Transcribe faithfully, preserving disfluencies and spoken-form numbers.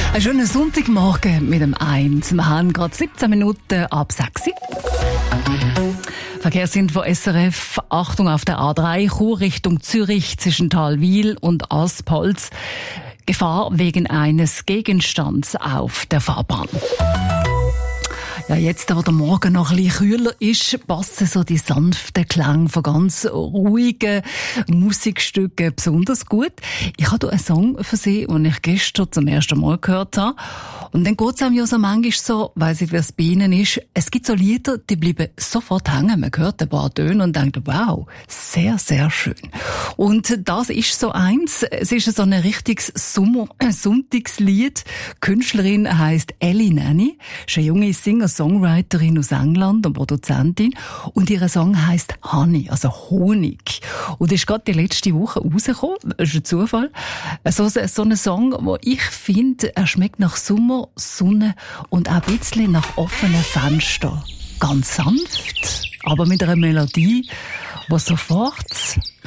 Ein schöner Sonntagmorgen mit dem eins. Wir haben gerade siebzehn Minuten ab sechs. Verkehrsinfo S R F. Achtung auf der A drei, Chur Richtung Zürich zwischen Talwil und Aspholz. Gefahr wegen eines Gegenstands auf der Fahrbahn. Ja, jetzt, wo der Morgen noch ein bisschen kühler ist, passen so die sanften Klänge von ganz ruhigen Musikstücken besonders gut. Ich habe hier einen Song für Sie, den ich gestern zum ersten Mal gehört habe. Und dann geht es einem ja so manchmal so, weiss ich, wie es bei Ihnen ist, es gibt so Lieder, die bleiben sofort hängen. Man hört ein paar Töne und denkt, wow, sehr, sehr schön. Und das ist so eins. Es ist so ein richtiges Sommer-, äh, Sonntagslied. Die Künstlerin heisst Ellie Nanny, ist eine junge Singer-Songwriterin aus England und Produzentin. Und ihr Song heisst Honey, also Honig. Und ist gerade die letzte Woche rausgekommen. Das ist ein Zufall. So, so ein Song, wo ich finde, er schmeckt nach Sommer, Sonne und auch ein bisschen nach offenen Fenstern. Ganz sanft, aber mit einer Melodie, die sofort